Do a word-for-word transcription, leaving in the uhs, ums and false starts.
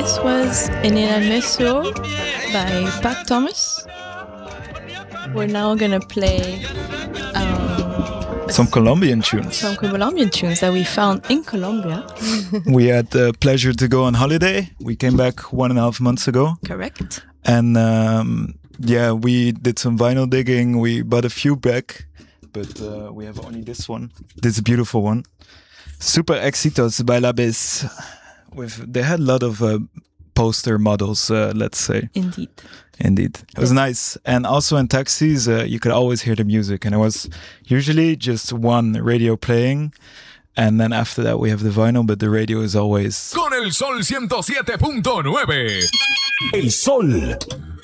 This was Enena Meso by Pat Thomas. We're now gonna play um, some Colombian tunes. Some Colombian tunes that we found in Colombia. We had the pleasure to go on holiday. We came back one and a half months ago. Correct. And um, yeah, we did some vinyl digging. We bought a few back, but uh, we have only this one. This beautiful one. Super Éxitos by La Bis. With they had a lot of uh, poster models, uh, let's say. Indeed. Indeed. It was nice. And also in taxis, uh, you could always hear the music. And it was usually just one radio playing. And then after that, we have the vinyl, but the radio is always... Con el Sol ciento siete punto nueve. El Sol.